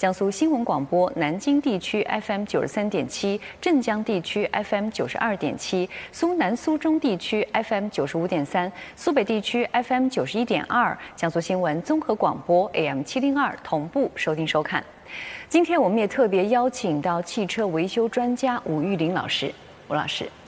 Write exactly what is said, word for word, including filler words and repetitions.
江苏新闻广播南京地区 F M 九十三点七，镇江地区 F M 九十二点七，苏南苏中地区 F M 九十五点三，苏北地区 F M 九十一点二，江苏新闻综合广播 A M 七零二同步收听收看。今天我们也特别邀请到汽车维修专家吴玉林老师，吴老师。